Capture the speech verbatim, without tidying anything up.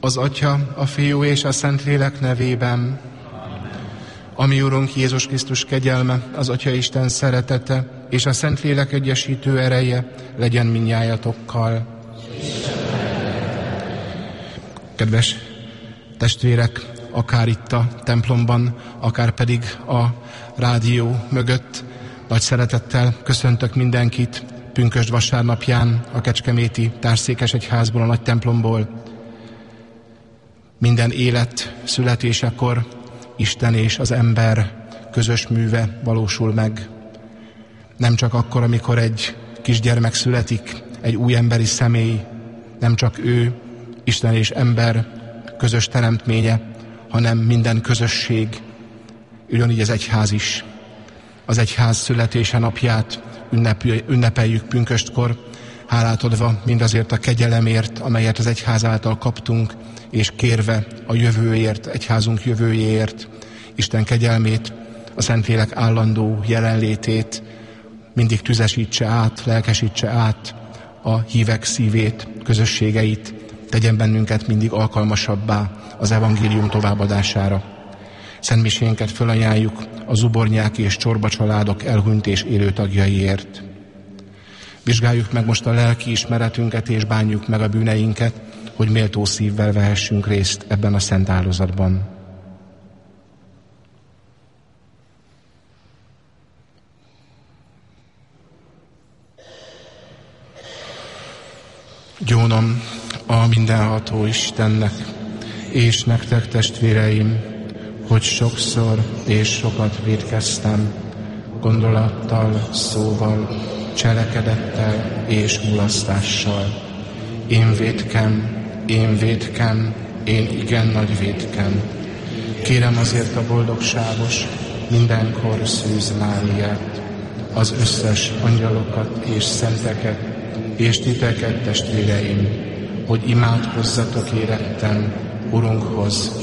Az Atya, a Fiú és a Szentlélek nevében. A mi Urunk Jézus Krisztus kegyelme, az Atyaisten szeretete és a Szentlélek egyesítő ereje legyen mindnyájatokkal. Kedves testvérek, akár itt a templomban, akár pedig a rádió mögött, nagy szeretettel köszöntök mindenkit pünkösd vasárnapján a kecskeméti Társszékesegyházból, a nagy templomból. Minden élet születésekor Isten és az ember közös műve valósul meg. Nem csak akkor, amikor egy kisgyermek születik, egy új emberi személy, nem csak ő, Isten és ember közös teremtménye, hanem minden közösség, ugyanígy az egyház is. Az egyház születése napját ünnepeljük pünköstkor, hálát adva mindazért a kegyelemért, amelyet az egyház által kaptunk, és kérve a jövőért, egyházunk jövőjéért, Isten kegyelmét, a Szentlélek állandó jelenlétét mindig tüzesítse át, lelkesítse át a hívek szívét, közösségeit, tegyen bennünket mindig alkalmasabbá az evangélium továbbadására. Szentmisénket fölajánljuk a zubornyák és csorba családok elhunyt és élő tagjaiért. Vizsgáljuk meg most a lelki ismeretünket és bánjuk meg a bűneinket, hogy méltó szívvel vehessünk részt ebben a szent áldozatban. Gyónom a mindenható Istennek, és nektek, testvéreim, hogy sokszor és sokat vétkeztem, gondolattal, szóval, cselekedettel és mulasztással. Én vétkem, én vétkem, én igen nagy vétkem. Kérem azért a boldogságos, mindenkor Szűz Máriát, az összes angyalokat és szenteket, és titeket, testvéreim, hogy imádkozzatok érettem Urunkhoz,